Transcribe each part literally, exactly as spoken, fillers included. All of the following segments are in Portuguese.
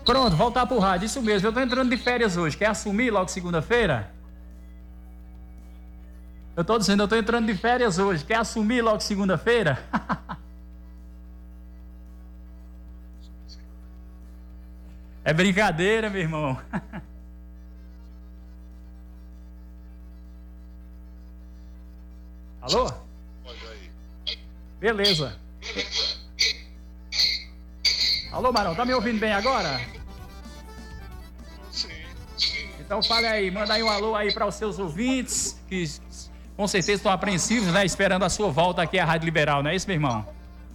Pronto, voltar pro rádio, isso mesmo. Eu tô entrando de férias hoje. Quer assumir logo segunda-feira? Eu tô dizendo, eu tô entrando de férias hoje. Quer assumir logo segunda-feira? É brincadeira, meu irmão. Alô? Beleza. Alô, Marão, tá me ouvindo bem agora? Sim. Então fale aí, manda aí um alô aí para os seus ouvintes, que com certeza estão apreensivos, né? Esperando a sua volta aqui à Rádio Liberal, não é isso, meu irmão?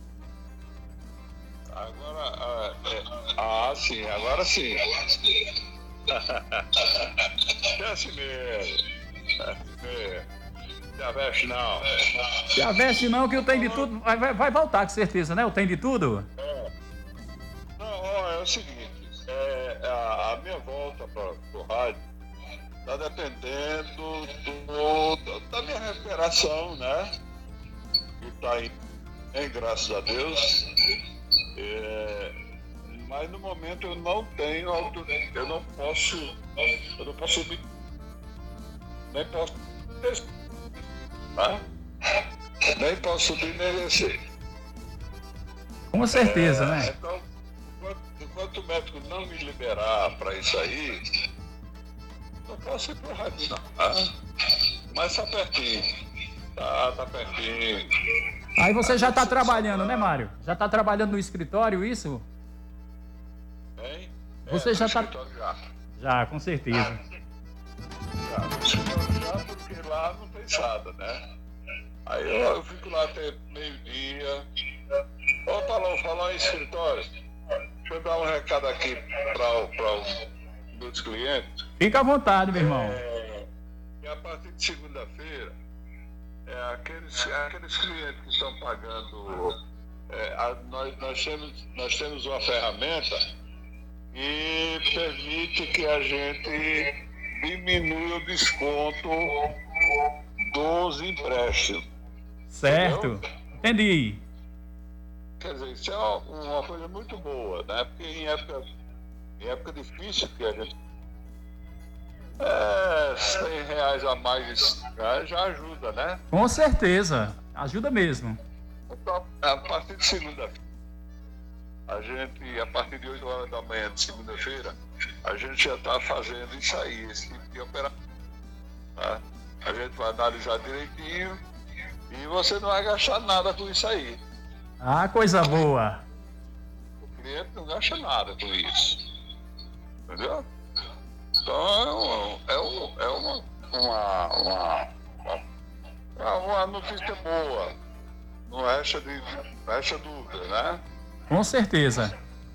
Agora, ah, é, ah, sim, agora sim. É assim mesmo. É assim mesmo. Se aveste não. Se aveste não, que o Tem de Tudo vai, vai, vai voltar, com certeza, né? O Tem de Tudo. É. Não, ó, é o seguinte, é, a, a minha volta para o rádio está dependendo do, da minha recuperação, né? Que está em, em, graças a Deus. É, mas no momento eu não tenho autoridade, eu não posso, eu não posso subir, nem posso, tá? Nem posso subir nem descer. Com certeza, É, né? Então, enquanto, enquanto o médico não me liberar para isso aí, não posso ir pro rádio não, tá? Mas tá pertinho, tá, tá pertinho. Aí você já tá trabalhando, né, Mário? Já tá trabalhando no escritório, isso? Hein? Você É, já no tá... escritório já. Já, com certeza. Já, no escritório já, porque lá não tem nada, né? Aí eu, eu fico lá até meio-dia. Ô, Palão, falar em escritório, deixa eu dar um recado aqui para os meus clientes. Fica à vontade, meu irmão. É, e a partir de segunda-feira, é, aqueles, aqueles clientes que estão pagando, é, a, nós, nós, temos, nós temos uma ferramenta que permite que a gente diminua o desconto dos empréstimos. Certo. Entendeu? Entendi. Quer dizer, isso é uma, uma coisa muito boa, né? Porque em época, em época difícil que a gente... É, cem reais a mais já, já ajuda, né? Com certeza. Ajuda mesmo. Então, a partir de segunda-feira, a gente, a partir de oito horas da manhã de segunda-feira, a gente já está fazendo isso aí, esse tipo de operação. Tá? A gente vai analisar direitinho e você não vai gastar nada com isso aí. Ah, coisa boa. O cliente não gasta nada com isso. Entendeu? Então é, um, é uma, uma, uma, uma, uma notícia boa. Não resta, de, não resta dúvida, né? Com certeza.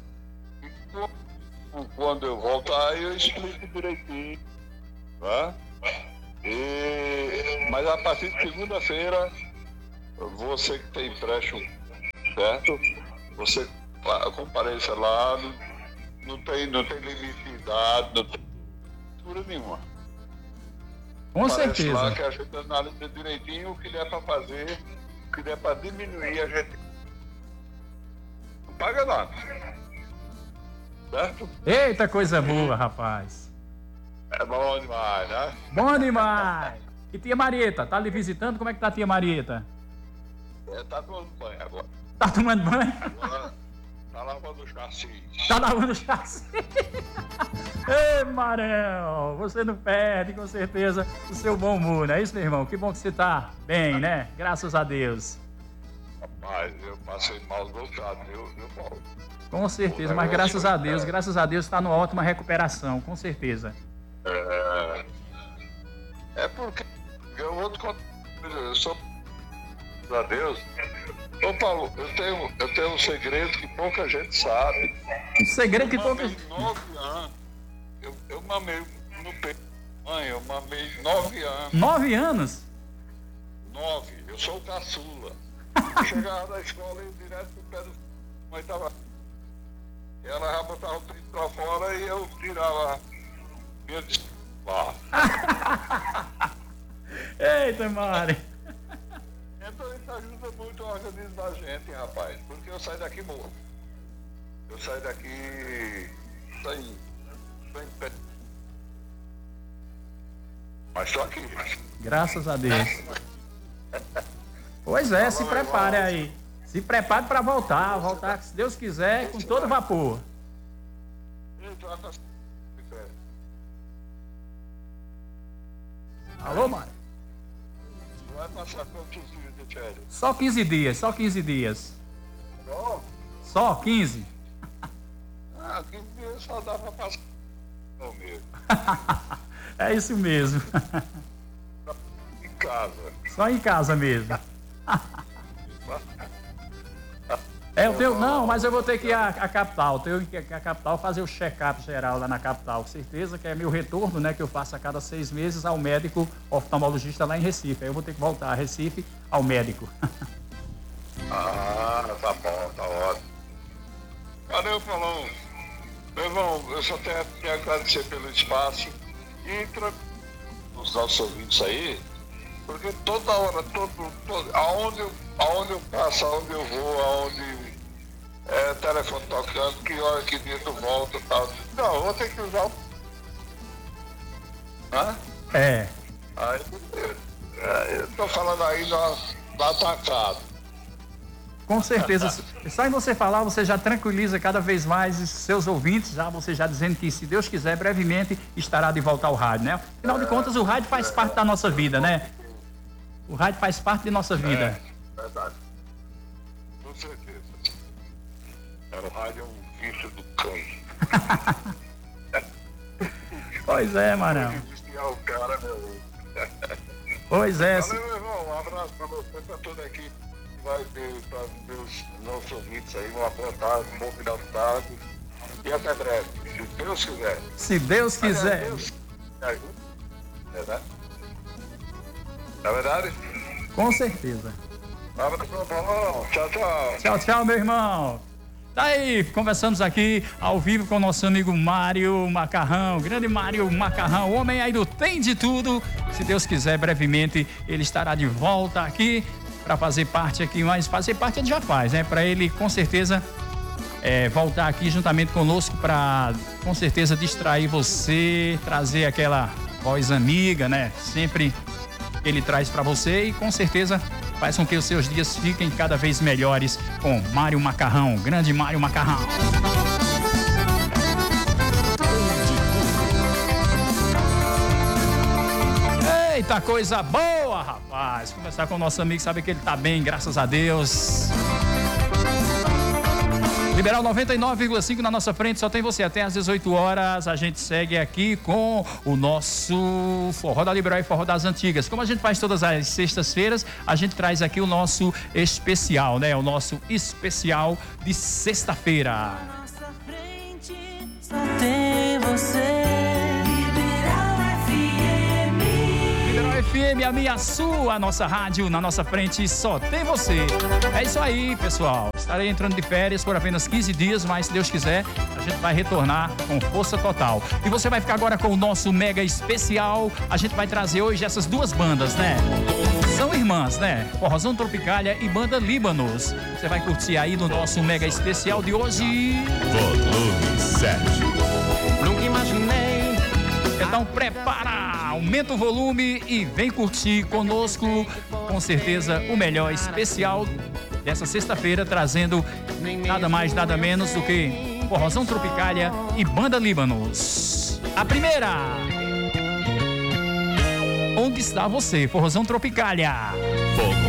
Quando eu voltar, eu explico direitinho. Tá? E, mas a partir de segunda-feira, você que tem empréstimo, certo? Você compareça lá, não, não, tem, não tem limite de idade, não tem cultura nenhuma. Com Aparece certeza. lá que a gente analisa direitinho o que der para fazer, o que der para diminuir, a gente não paga nada. Certo? Eita, coisa boa, rapaz. É bom demais, né? Bom demais. E tia Marieta, tá lhe visitando? Como é que tá a tia Marieta? É, tá tomando banho agora. Tá tomando banho? Agora tá lavando os chassis. Tá lavando o chassi. Ei, Marão, você não perde, com certeza, o seu bom humor, não é isso, meu irmão? Que bom que você tá bem, né? Graças a Deus. Rapaz, eu passei mal voltado, viu, viu, Paulo? Com certeza, mas graças a Deus, graças a Deus, está numa ótima recuperação, com certeza. É, é porque eu vou te contar, eu sou, graças a Deus. Ô Paulo, eu tenho, eu tenho um segredo que pouca gente sabe. Um segredo que pouca Eu gente... mamei nove anos, eu, eu mamei no peito da mãe, eu mamei nove anos. Nove anos? Nove, eu sou o caçula. Eu chegava da escola e direto pro pé do... Mãe tava... Ela já botava o peito pra fora e eu tirava minha lá. Eita, Mari. Então isso ajuda muito o organismo da gente, rapaz. Porque eu saio daqui morto. Eu saio daqui tem, tem pé. Mas só aqui. Graças a Deus. Pois é, se prepare aí. Se prepare para voltar, voltar, se Deus quiser, com todo vapor. Alô, Mário? Vai passar quantos dias de férias? Só quinze dias, só quinze dias. Só? Só quinze? Ah, quinze dias só dá pra passar. Não mesmo. É isso mesmo. Em casa. Só em casa mesmo. É, eu tenho, não, mas eu vou ter que ir à, à capital, tenho que ir à capital fazer o check-up geral lá na capital, com certeza que é meu retorno, né, que eu faço a cada seis meses ao médico oftalmologista lá em Recife, aí eu vou ter que voltar a Recife ao médico. Ah, tá bom, tá ótimo. Cara, eu falando, meu irmão, eu só tenho que agradecer pelo espaço e para os nossos ouvintes aí, porque toda hora, todo, todo, aonde, eu, aonde eu passo, aonde eu vou, aonde é telefone tocando, que hora que dia tu volta e tal. Não, eu vou ter que usar o. Hã? É. Aí, é, eu tô falando aí no, no atacado. Com certeza, só em você falar, você já tranquiliza cada vez mais os seus ouvintes, já você já dizendo que, se Deus quiser, brevemente estará de volta ao rádio, né? Afinal de contas, o rádio faz parte da nossa vida, né? O rádio faz parte de nossa vida. É, verdade. Com certeza. O rádio é um vício do cão. Pois é, Marão. O cara, meu. Pois é. Valeu, meu irmão. Um abraço pra você, pra toda a equipe. Vai ter para meus nossos ouvintes aí, uma boa tarde, um bom final de tarde. E até breve, se Deus quiser. Se Deus quiser. Deus. É verdade? É verdade? Com certeza. Tchau, tchau. Tchau, tchau, meu irmão. Tá aí, conversamos aqui ao vivo com o nosso amigo Mário Macarrão, grande Mário Macarrão, o homem aí do Tem de Tudo. Se Deus quiser, brevemente ele estará de volta aqui para fazer parte aqui, mas fazer parte ele já faz, né? Para ele, com certeza, é, voltar aqui juntamente conosco para, com certeza, distrair você, trazer aquela voz amiga, né? Sempre ele traz para você e, com certeza, faz com que os seus dias fiquem cada vez melhores com Mário Macarrão, grande Mário Macarrão. Eita, coisa boa, rapaz. Conversar com o nosso amigo, sabe que ele tá bem, graças a Deus. Liberal noventa e nove vírgula cinco na nossa frente, só tem você até às dezoito horas. A gente segue aqui com o nosso Forró da Liberal e Forró das Antigas. Como a gente faz todas as sextas-feiras, a gente traz aqui o nosso especial, né? O nosso especial de sexta-feira. Na nossa frente só tem você. F M, a minha, a sua, a nossa rádio, na nossa frente só tem você. É isso aí, pessoal. Estarei entrando de férias por apenas quinze dias, mas se Deus quiser, a gente vai retornar com força total. E você vai ficar agora com o nosso mega especial. A gente vai trazer hoje essas duas bandas, né? São irmãs, né? Forrozão Tropicália e Banda Líbanos. Você vai curtir aí no nosso mega especial de hoje. Volume sete. Nunca imaginei. Então prepara, aumenta o volume e vem curtir conosco, com certeza, o melhor especial dessa sexta-feira, trazendo nada mais, nada menos do que Forrozão Tropicália e Banda Líbanos. A primeira. Onde está você, Forrozão Tropicália?